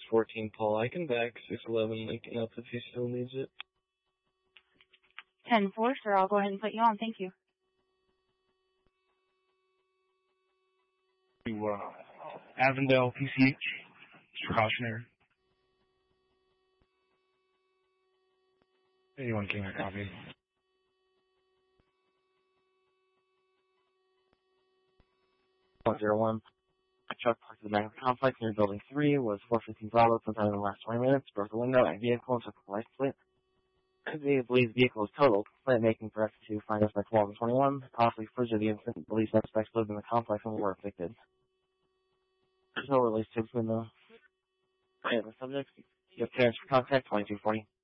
614 Paul Eichenbach, 611 Lincoln up if he still needs it. 10-4, sir. I'll go ahead and put you on. Thank you. To Avondale, PCH, precautionary. 81 King, I copy. 101. A truck parked in the back of the complex near Building 3 was 415 Bravo sometime in the last 20 minutes, broke the window and vehicle and took the license plate. The police vehicle is totaled. Plan making for efforts to find us by 12 and 21. Possibly footage of the incident. Police suspects lived in the complex and were evicted. There's no relationship between the subjects. You have clearance for contact 2240.